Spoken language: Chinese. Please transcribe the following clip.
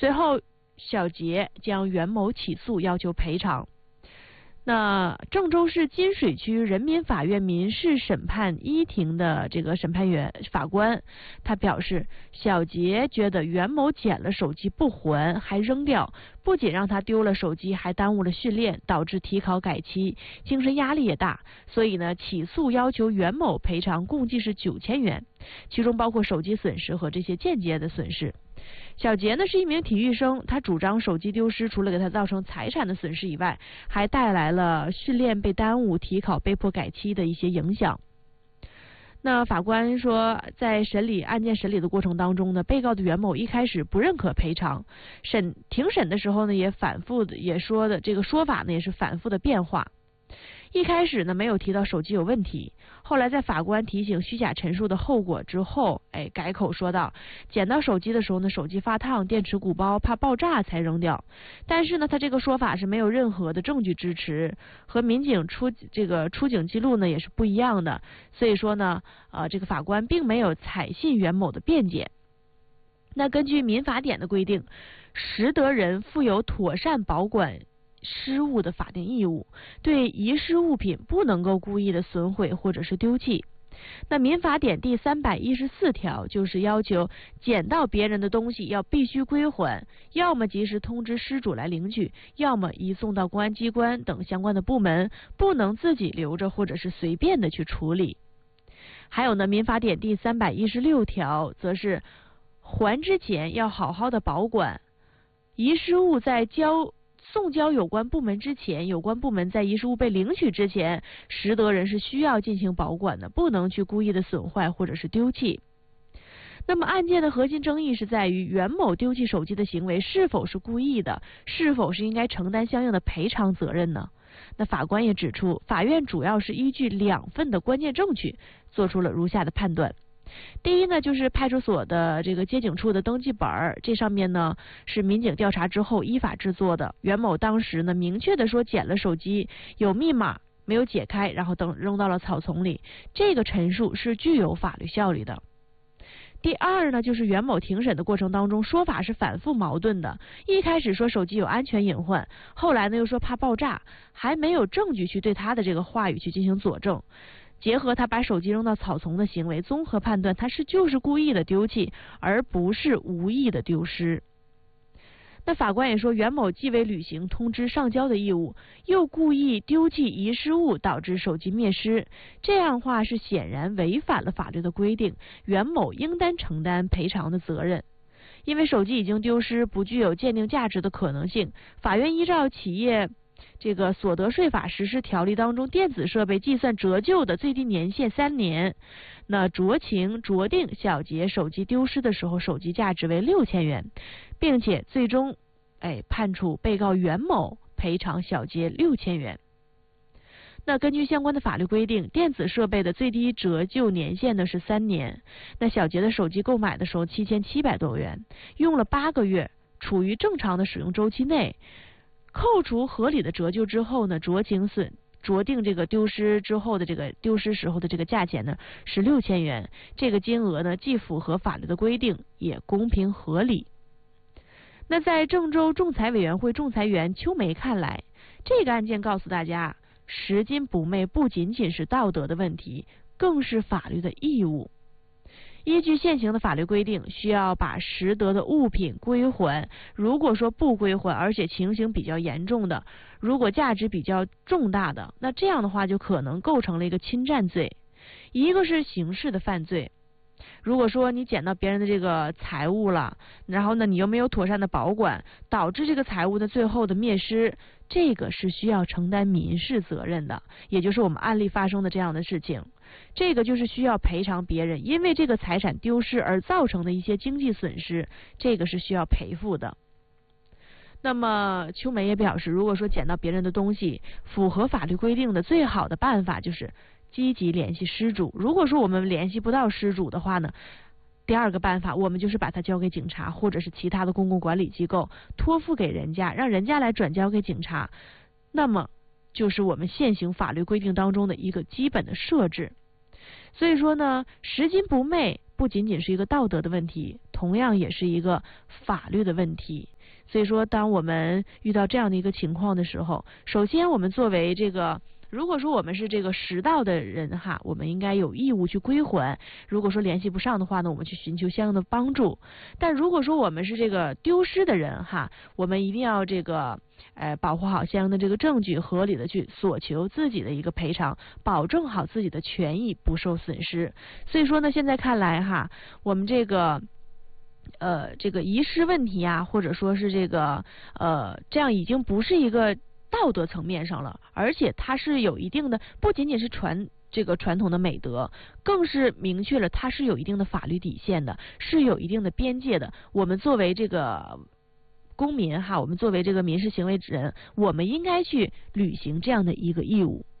随后小杰将袁某起诉，要求赔偿。那郑州市金水区人民法院民事审判一庭的这个审判员法官，他表示，小杰觉得袁某捡了手机不还还扔掉，不仅让他丢了手机，还耽误了训练，导致提考改期，精神压力也大，所以呢，起诉要求袁某赔偿共计是9000元，其中包括手机损失和这些间接的损失。小杰呢是一名体育生，他主张手机丢失除了给他造成财产的损失以外，还带来了训练被耽误、提考被迫改期的一些影响。那法官说，在案件审理的过程当中呢，被告的袁某一开始不认可赔偿，庭审的时候呢也反复的也说的这个说法呢也是反复的变化。一开始呢没有提到手机有问题，后来在法官提醒虚假陈述的后果之后，改口说道，捡到手机的时候呢，手机发烫，电池鼓包，怕爆炸才扔掉。但是呢，他这个说法是没有任何的证据支持，和民警出警记录呢也是不一样的。所以说呢，这个法官并没有采信袁某的辩解。那根据民法典的规定，拾得人负有妥善保管失物的法定义务，对遗失物品不能够故意的损毁或者是丢弃。那民法典第314条就是要求捡到别人的东西要必须归还，要么及时通知失主来领取，要么移送到公安机关等相关的部门，不能自己留着或者是随便的去处理。还有呢，民法典第316条则是还之前要好好的保管，遗失物在送交有关部门之前，有关部门在遗失物被领取之前，拾得人是需要进行保管的，不能去故意的损坏或者是丢弃。那么案件的核心争议是在于袁某丢弃手机的行为是否是故意的，是否是应该承担相应的赔偿责任呢？那法官也指出，法院主要是依据2份的关键证据做出了如下的判断。第一呢，就是派出所的这个接警处的登记本儿，这上面呢是民警调查之后依法制作的。袁某当时呢明确的说捡了手机，有密码没有解开，然后扔到了草丛里，这个陈述是具有法律效力的。第二呢，就是袁某庭审的过程当中说法是反复矛盾的，一开始说手机有安全隐患，后来呢又说怕爆炸，还没有证据去对他的这个话语去进行佐证。结合他把手机扔到草丛的行为，综合判断他就是故意的丢弃，而不是无意的丢失。那法官也说，袁某既未履行通知上交的义务，又故意丢弃遗失物，导致手机灭失，这样的话是显然违反了法律的规定，袁某应当承担赔偿的责任。因为手机已经丢失，不具有鉴定价值的可能性，法院依照企业这个所得税法实施条例当中电子设备计算折旧的最低年限3年，那酌定小杰手机丢失的时候手机价值为6000元，并且最终判处被告袁某赔偿小杰6000元。那根据相关的法律规定，电子设备的最低折旧年限呢是3年。那小杰的手机购买的时候7700多元，用了8个月，处于正常的使用周期内。扣除合理的折旧之后呢，酌定这个丢失之后的这个丢失时候的这个价钱呢是6000元，这个金额呢既符合法律的规定，也公平合理。那在郑州仲裁委员会仲裁员邱梅看来，这个案件告诉大家，拾金不昧不仅仅是道德的问题，更是法律的义务。依据现行的法律规定，需要把拾得的物品归还。如果说不归还，而且情形比较严重的，如果价值比较重大的，那这样的话就可能构成了一个侵占罪。一个是刑事的犯罪，如果说你捡到别人的这个财物了，然后呢你又没有妥善的保管，导致这个财物的最后的灭失，这个是需要承担民事责任的，也就是我们案例发生的这样的事情。这个就是需要赔偿别人因为这个财产丢失而造成的一些经济损失，这个是需要赔付的。那么邱梅也表示，如果说捡到别人的东西，符合法律规定的最好的办法就是积极联系失主。如果说我们联系不到失主的话呢，第二个办法我们就是把它交给警察或者是其他的公共管理机构，托付给人家，让人家来转交给警察。那么就是我们现行法律规定当中的一个基本的设置。所以说呢，拾金不昧不仅仅是一个道德的问题， 同样也是一个法律的问题。所以说，当我们遇到这样的一个情况的时候，首先我们作为这个，如果说我们是这个拾到的人哈，我们应该有义务去归还。如果说联系不上的话呢，我们去寻求相应的帮助。但如果说我们是这个丢失的人哈，我们一定要这个保护好相应的这个证据，合理的去索求自己的一个赔偿，保证好自己的权益不受损失。所以说呢，现在看来哈，我们这个遗失问题啊，或者说是这样已经不是一个道德层面上了，而且它是有一定的，不仅仅是传统的美德，更是明确了它是有一定的法律底线的，是有一定的边界的。我们作为这个公民哈，我们作为这个民事行为人，我们应该去履行这样的一个义务。